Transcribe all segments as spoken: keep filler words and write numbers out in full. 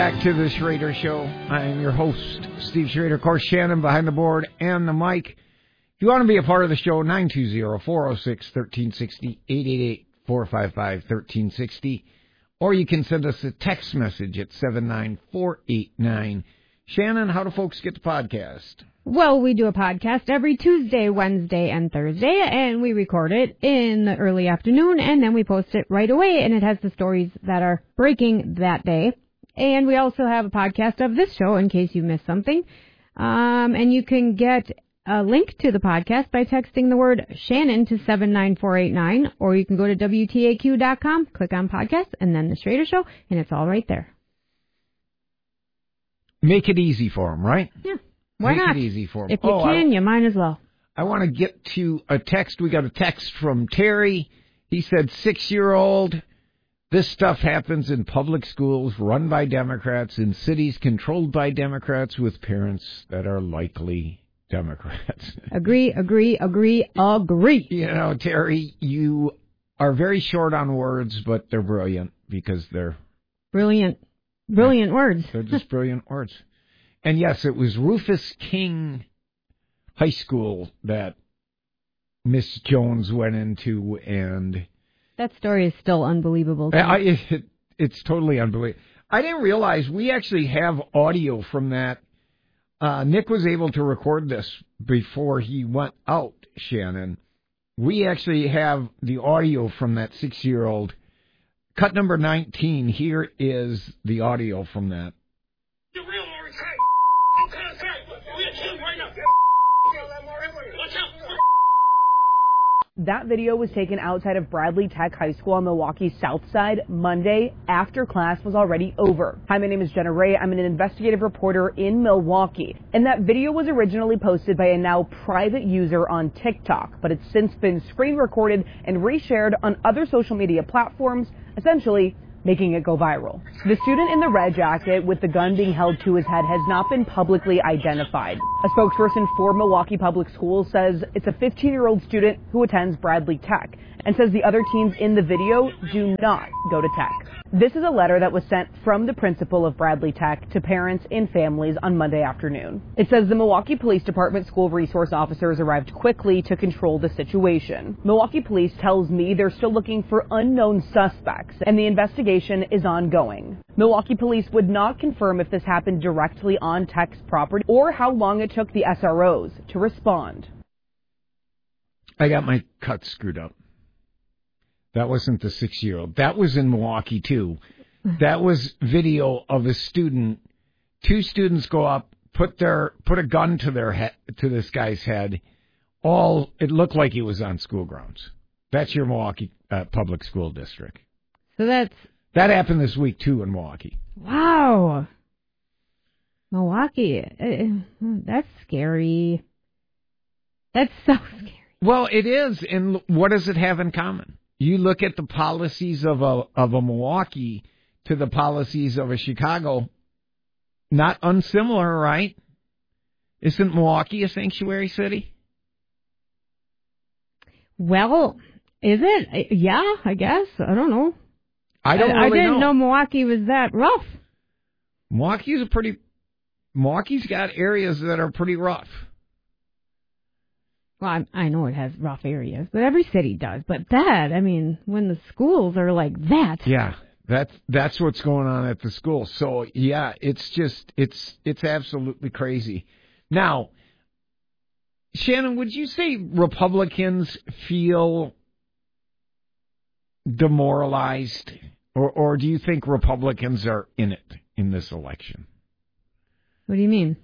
back to the Schrader Show. I am your host, Steve Schrader. Of course, Shannon behind the board and the mic. If you want to be a part of the show, nine two zero, four oh six, one three six zero, eight eight eight, four five five, one three six zero. Or you can send us a text message at seven nine four eight nine. Shannon, how do folks get the podcast? Well, we do a podcast every Tuesday, Wednesday, and Thursday, and we record it in the early afternoon, and then we post it right away, and it has the stories that are breaking that day. And we also have a podcast of this show in case you missed something. Um, and you can get a link to the podcast by texting the word Shannon to seven nine four eight nine, or you can go to W T A Q dot com, click on podcast, and then The Schrader Show, and it's all right there. Make it easy for them, right? Yeah. Why Make not? it easy for them. If you oh, can, I, you might as well. I want to get to a text. We got a text from Terry. He said, six-year-old, this stuff happens in public schools run by Democrats, in cities controlled by Democrats, with parents that are likely Democrats. Agree, agree, agree, agree. You know, Terry, you are very short on words, but they're brilliant because they're... Brilliant. Brilliant words. They're just brilliant words. And yes, it was Rufus King High School that Miss Jones went into, and... That story is still unbelievable. I, it, it's totally unbelievable. I didn't realize we actually have audio from that. Uh, Nick was able to record this before he went out, Shannon. We actually have the audio from that six-year-old. Cut number nineteen, here is the audio from that. You're real, Lawrence. Hey, okay, okay. We are killed right now. Watch out. That video was taken outside of Bradley Tech High School on Milwaukee's south side Monday after class was already over. Hi, my name is Jenna Ray. I'm an investigative reporter in Milwaukee. And that video was originally posted by a now private user on TikTok, but it's since been screen recorded and reshared on other social media platforms, essentially making it go viral. The student in the red jacket with the gun being held to his head has not been publicly identified. A spokesperson for Milwaukee Public Schools says it's a fifteen-year-old student who attends Bradley Tech and says the other teens in the video do not go to Tech. This is a letter that was sent from the principal of Bradley Tech to parents and families on Monday afternoon. It says the Milwaukee Police Department school resource officers arrived quickly to control the situation. Milwaukee Police tells me they're still looking for unknown suspects, and the investigation is ongoing. Milwaukee Police would not confirm if this happened directly on Tech's property or how long it took the S R Os to respond. I got my cut screwed up. That wasn't the six-year-old. That was in Milwaukee, too. That was video of a student. Two students go up, put their put a gun to their head, to this guy's head. All it looked like he was on school grounds. That's your Milwaukee uh, Public School District. So that's... That happened this week, too, in Milwaukee. Wow. Milwaukee. Uh, that's scary. That's so scary. Well, it is. And what does it have in common? You look at the policies of a of a Milwaukee to the policies of a Chicago, not unsimilar, right? Isn't Milwaukee a sanctuary city? Well, is it? Yeah, I guess. I don't know. I don't. I, really I didn't know. know Milwaukee was that rough. Milwaukee's a pretty. Milwaukee's got areas that are pretty rough. Well, I, I know it has rough areas, but every city does. But that, I mean, when the schools are like that. Yeah, that's that's what's going on at the school. So yeah, it's just it's it's absolutely crazy. Now, Shannon, would you say Republicans feel demoralized, or or do you think Republicans are in it in this election? What do you mean?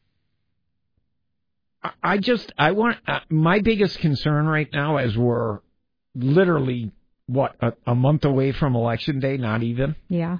I just, I want, uh, my biggest concern right now, as we're literally, what, a, a month away from Election Day, not even? Yeah.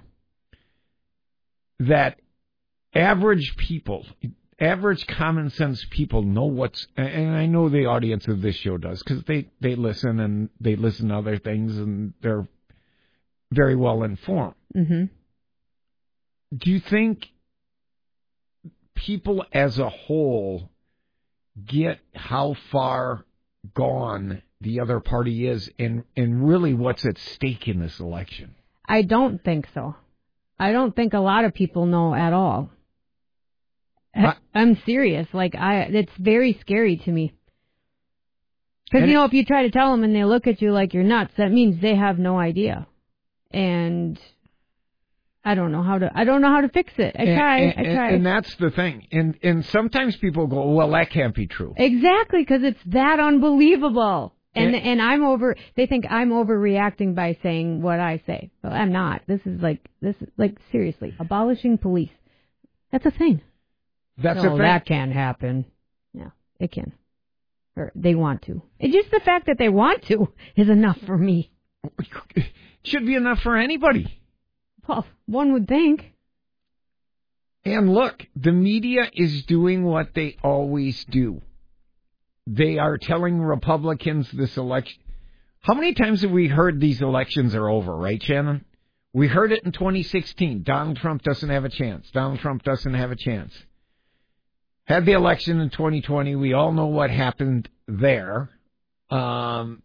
That average people, average common sense people know what's, and I know the audience of this show does, because they, they listen and they listen to other things and they're very well informed. Mm-hmm. Do you think people as a whole get how far gone the other party is and, and really what's at stake in this election? I don't think so. I don't think a lot of people know at all. I, I'm serious. Like, I, it's very scary to me. Because, you know, if you try to tell them and they look at you like you're nuts, that means they have no idea. And I don't know how to, I don't know how to fix it. I try, and, and, I try. And that's the thing. And, and sometimes people go, well, that can't be true. Exactly, because it's that unbelievable. And, and and I'm over, they think I'm overreacting by saying what I say. Well, I'm not. This is like, this is like, seriously, abolishing police. That's a thing. That's no, a thing. That can happen. Yeah, it can. Or they want to. It's just the fact that they want to is enough for me. It should be enough for anybody. Well, one would think. And look, the media is doing what they always do. They are telling Republicans this election. How many times have we heard these elections are over, right, Shannon? We heard it in twenty sixteen. Donald Trump doesn't have a chance. Donald Trump doesn't have a chance. Had the election in twenty twenty. We all know what happened there. Um,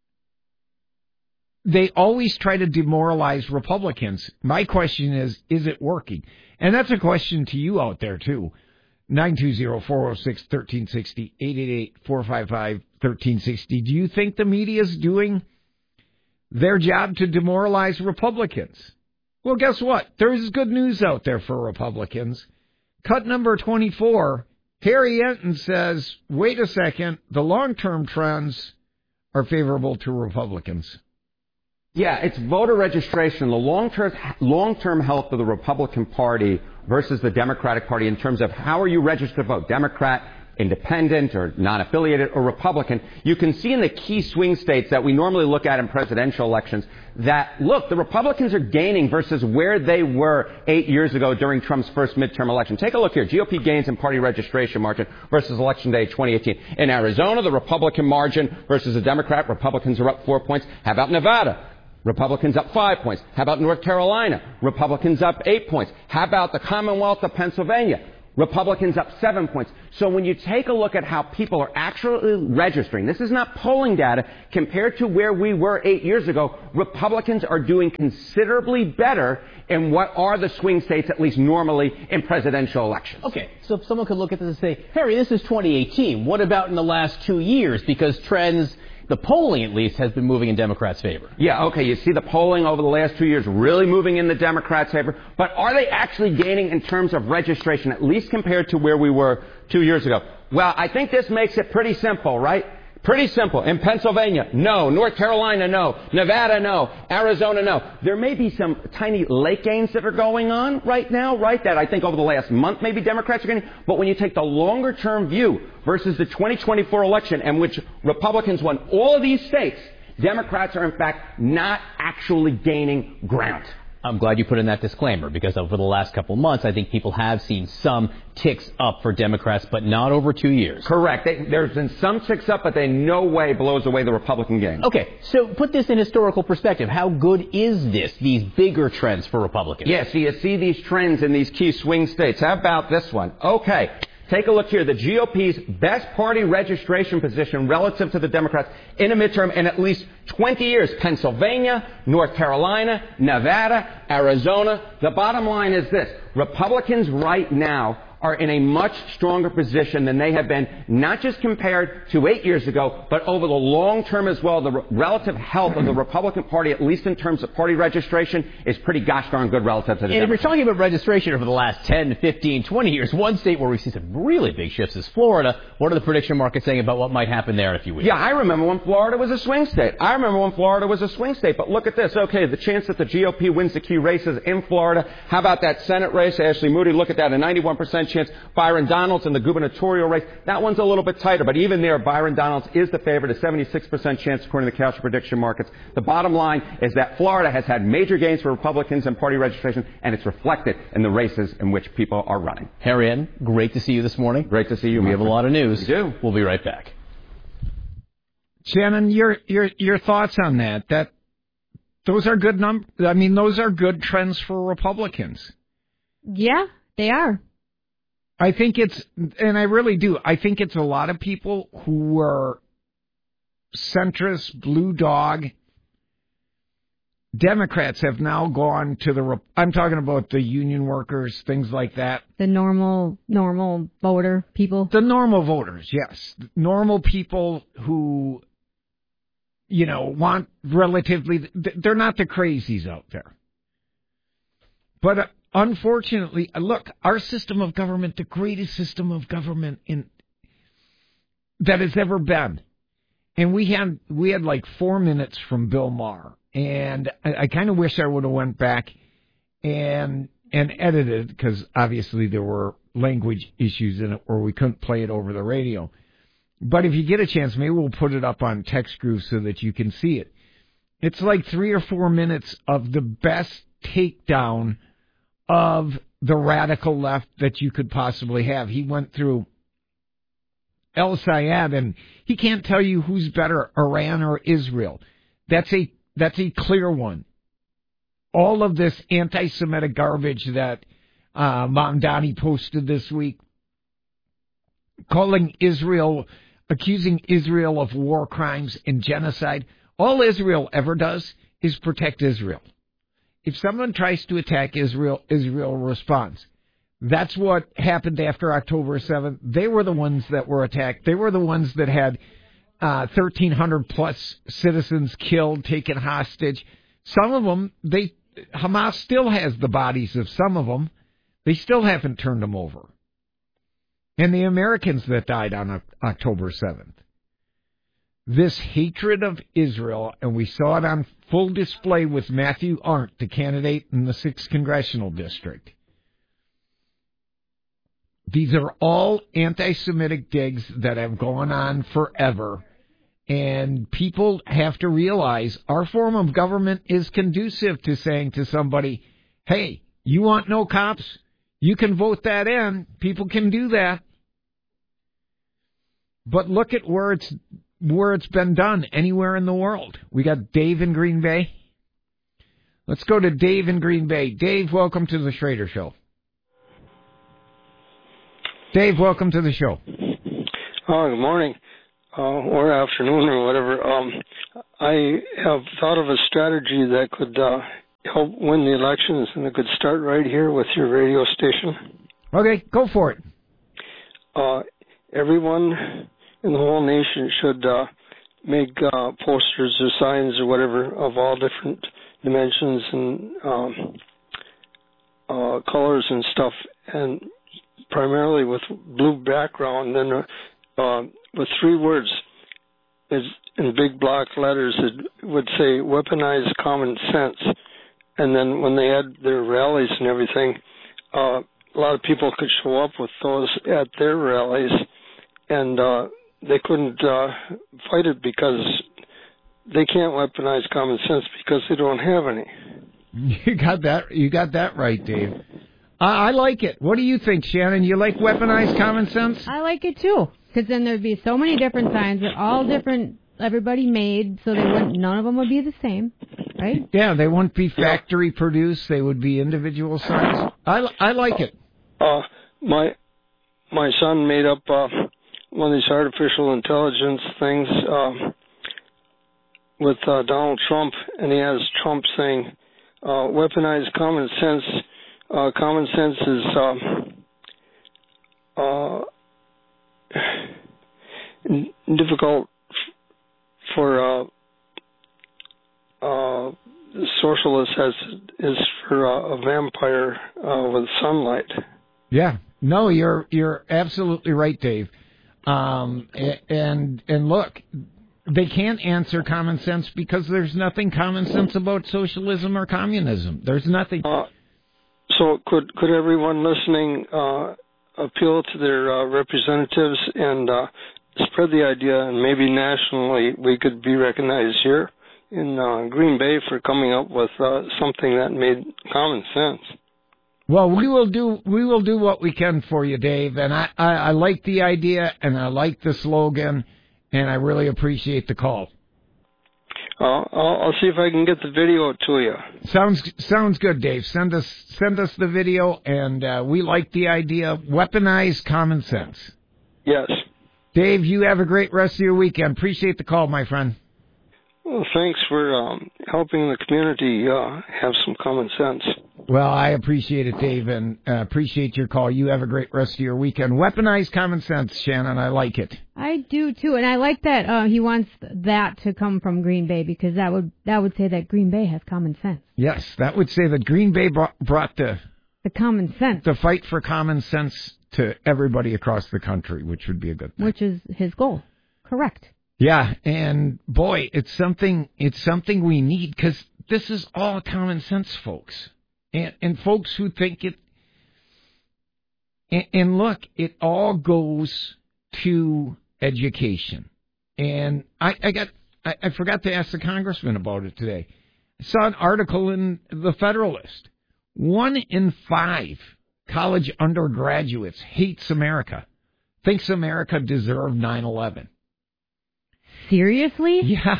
they always try to demoralize Republicans. My question is, is it working? And that's a question to you out there, too. nine two zero, four oh six, one three six zero, eight eight eight, four five five, one three six zero. Do you think the media is doing their job to demoralize Republicans? Well, guess what? There's good news out there for Republicans. Cut number twenty-four, Harry Enton says, wait a second, the long-term trends are favorable to Republicans. Yeah, it's voter registration, the long-term long-term health of the Republican Party versus the Democratic Party in terms of how are you registered to vote, Democrat, independent, or non-affiliated, or Republican. You can see in the key swing states that we normally look at in presidential elections that, look, the Republicans are gaining versus where they were eight years ago during Trump's first midterm election. Take a look here. G O P gains in party registration margin versus Election Day twenty eighteen. In Arizona, the Republican margin versus the Democrat, Republicans are up four points. How about Nevada? Republicans up five points. How about North Carolina? Republicans up eight points. How about the Commonwealth of Pennsylvania? Republicans up seven points. So when you take a look at how people are actually registering, this is not polling data, compared to where we were eight years ago, Republicans are doing considerably better in what are the swing states, at least normally, in presidential elections. Okay, so if someone could look at this and say, Harry, this is twenty eighteen. What about in the last two years? Because trends... The polling, at least, has been moving in Democrats' favor. Yeah, okay, you see the polling over the last two years really moving in the Democrats' favor. But are they actually gaining in terms of registration, at least compared to where we were two years ago? Well, I think this makes it pretty simple, right? Pretty simple. In Pennsylvania, no. North Carolina, no. Nevada, no. Arizona, no. There may be some tiny late gains that are going on right now, right? That I think over the last month maybe Democrats are getting. But when you take the longer term view versus the twenty twenty-four election in which Republicans won all of these states, Democrats are in fact not actually gaining ground. I'm glad you put in that disclaimer, because over the last couple of months, I think people have seen some ticks up for Democrats, but not over two years. Correct. They, there's been some ticks up, but they in no way blows away the Republican gain. Okay, so put this in historical perspective. How good is this, these bigger trends for Republicans? Yes, yeah, so you see these trends in these key swing states. How about this one? Okay. Take a look here. The G O P's best party registration position relative to the Democrats in a midterm in at least twenty years. Pennsylvania, North Carolina, Nevada, Arizona. The bottom line is this. Republicans right now are in a much stronger position than they have been, not just compared to eight years ago, but over the long term as well. The re- relative health of the Republican Party, at least in terms of party registration, is pretty gosh darn good relative to the And Democrats. if you're talking about registration over the last ten, fifteen, twenty years, one state where we see some really big shifts is Florida. What are the prediction markets saying about what might happen there in a few weeks? Yeah, I remember when Florida was a swing state. I remember when Florida was a swing state. But look at this. Okay, the chance that the G O P wins the key races in Florida. How about that Senate race? Ashley Moody, look at that, a ninety-one percent chance. Byron Donalds in the gubernatorial race. That one's a little bit tighter, but even there, Byron Donalds is the favorite, a seventy-six percent chance according to the Cauchy prediction markets. The bottom line is that Florida has had major gains for Republicans in party registration, and it's reflected in the races in which people are running. Harry Enton, great to see you this morning. Great to see you. We have friend. a lot of news. We do. We'll be right back. Shannon, your your your thoughts on that? That those are good num. I mean, those are good trends for Republicans. Yeah, they are. I think it's, and I really do, I think it's a lot of people who are centrist, blue dog, Democrats have now gone to the, I'm talking about the union workers, things like that. The normal, normal voter people? The normal voters, yes. Normal people who, you know, want relatively, they're not the crazies out there. But uh, unfortunately, look, our system of government, the greatest system of government in that has ever been. And we had, we had like four minutes from Bill Maher. And I, I kind of wish I would have went back and and edited, because obviously there were language issues in it where we couldn't play it over the radio. But if you get a chance, maybe we'll put it up on Text Groove so that you can see it. It's like three or four minutes of the best takedown of the radical left that you could possibly have. He went through El Sayed, and he can't tell you who's better, Iran or Israel. That's a That's a clear one. All of this anti-Semitic garbage that uh, Mamdani posted this week, calling Israel, accusing Israel of war crimes and genocide. All Israel ever does is protect Israel. If someone tries to attack Israel, Israel responds. That's what happened after October seventh. They were the ones that were attacked. They were the ones that had Uh, thirteen hundred plus citizens killed, taken hostage. Some of them, they Hamas still has the bodies of some of them. They still haven't turned them over. And the Americans that died on October seventh. This hatred of Israel, and we saw it on full display with Matthew Arndt, the candidate in the sixth Congressional District. These are all anti-Semitic digs that have gone on forever. And people have to realize our form of government is conducive to saying to somebody, hey, you want no cops? You can vote that in. People can do that. But look at where it's where it's been done anywhere in the world. We got Dave in Green Bay. Let's go to Dave in Green Bay. Dave, welcome to the Schrader Show. Dave, welcome to the show. Oh, good morning. Uh, or afternoon or whatever. Um, I have thought of a strategy that could uh, help win the elections, and it could start right here with your radio station. Okay, go for it. Uh, everyone in the whole nation should uh, make uh, posters or signs or whatever of all different dimensions and um, uh, colors and stuff, and primarily with blue background, then uh, uh, with three words is in big block letters. It would say weaponized common sense. And then when they had their rallies and everything, uh, a lot of people could show up with those at their rallies, and uh, they couldn't uh, fight it because they can't weaponize common sense because they don't have any. You got that. You got that right, Dave. I, I like it. What do you think, Shannon? You like weaponized common sense? I like it too, because then there'd be so many different signs that all different, everybody made, so they wouldn't. None of them would be the same, right? Yeah, they wouldn't be factory produced. They would be individual signs. I, I like it. Uh, my my son made up uh, one of these artificial intelligence things uh, with uh, Donald Trump, and he has Trump saying, uh, "Weaponized common sense." Uh, common sense is uh, uh, difficult for uh, uh, socialists as is for uh, a vampire uh, with sunlight. Yeah, no, you're you're absolutely right, Dave. Um, and and look, they can't answer common sense because there's nothing common sense about socialism or communism. There's nothing. Uh, so could could everyone listening uh, appeal to their uh, representatives and uh, spread the idea, and maybe nationally we could be recognized here in uh, Green Bay for coming up with uh, something that made common sense. Well, we will do we will do what we can for you, Dave. And I, I, I like the idea, and I like the slogan, and I really appreciate the call. Uh, I'll, I'll see if I can get the video to you. Sounds sounds good, Dave. Send us send us the video, and uh, we like the idea. Weaponize common sense. Yes. Dave, you have a great rest of your weekend. Appreciate the call, my friend. Well, thanks for um, helping the community uh, have some common sense. Well, I appreciate it, Dave, and uh, appreciate your call. You have a great rest of your weekend. Weaponize common sense, Shannon. I like it. I do too, and I like that uh, he wants that to come from Green Bay because that would that would say that Green Bay has common sense. Yes, that would say that Green Bay brought, brought the the common sense, the fight for common sense to everybody across the country, which would be a good thing. Which is his goal. Correct. Yeah, and boy, it's something it's something we need because this is all common sense, folks. And, and folks who think it, and, and look, it all goes to education. And I, I got, I, I forgot to ask the congressman about it today. I saw an article in the Federalist. One in five college undergraduates hates America, thinks America deserved nine eleven. Seriously? Yeah.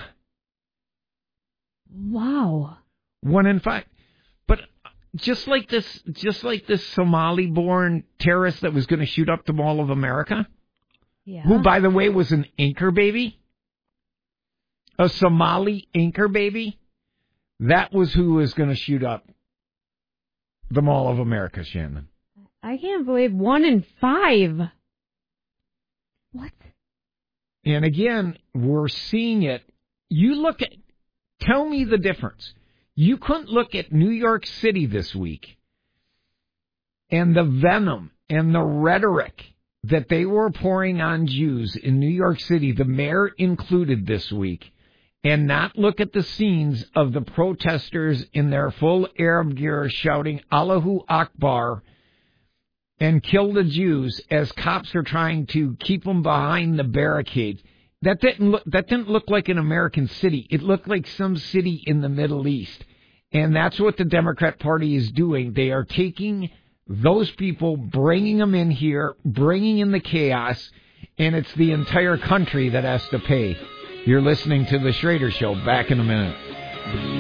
Wow. One in five. But just like this, just like this Somali-born terrorist that was going to shoot up the Mall of America, yeah. who, by the way, was an anchor baby, a Somali anchor baby, that was who was going to shoot up the Mall of America, Shannon. I can't believe one in five. What? And again, we're seeing it. You look at, tell me the difference. You couldn't look at New York City this week and the venom and the rhetoric that they were pouring on Jews in New York City, the mayor included this week, and not look at the scenes of the protesters in their full Arab gear shouting Allahu Akbar and kill the Jews as cops are trying to keep them behind the barricades. That didn't look, that didn't look like an American city. It looked like some city in the Middle East. And that's what the Democrat Party is doing. They are taking those people, bringing them in here, bringing in the chaos, and it's the entire country that has to pay. You're listening to The Schrader Show. Back in a minute.